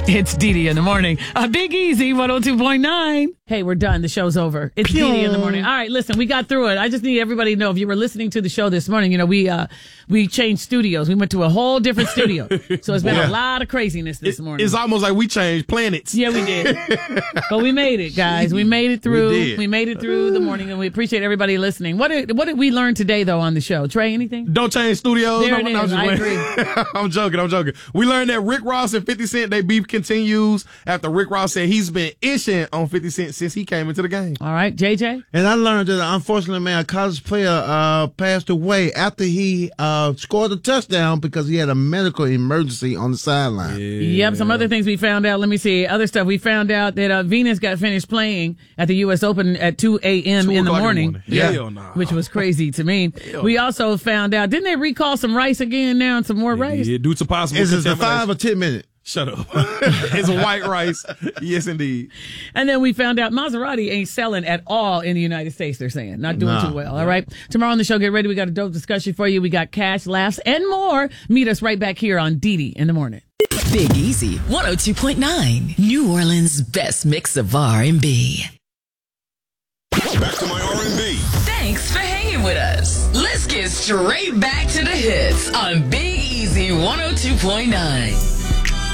It's Dee in the morning. A Big Easy 102.9. Hey, we're done. The show's over. It's Dee in the morning. All right, listen, we got through it. I just need everybody to know, if you were listening to the show this morning, we changed studios. We went to a whole different studio. So it's been a lot of craziness this morning. It's almost like we changed planets. Yeah, we did. But we made it, guys. We made it through. We made it through the morning, and we appreciate everybody listening. What did we learn today, though, on the show? Trey, anything? Don't change studios. There it is. I agree. I'm joking. We learned that Rick Ross and 50 Cent, they beef continues after Rick Ross said he's been itching on 50 Cent since he came into the game. All right, JJ? And I learned that, unfortunately, man, a college player passed away after he scored a touchdown because he had a medical emergency on the sideline. Yep, some other things we found out. Let me see. Other stuff. We found out that Venus got finished playing at the U.S. Open at 2 a.m. in the morning. Hell no. Which was crazy to me. We also found out, didn't they recall some rice again now and some more rice? Yeah, due to possible Is it a 5 or 10 minute? Shut up. It's white rice. Yes, indeed. And then we found out Maserati ain't selling at all in the United States, they're saying. Not doing too well, all right? Tomorrow on the show, get ready. We got a dope discussion for you. We got cash, laughs, and more. Meet us right back here on Dee in the morning. Big Easy 102.9, New Orleans' best mix of R&B. Back to my R&B. Thanks for hanging with us. Let's get straight back to the hits on Big Easy 102.9.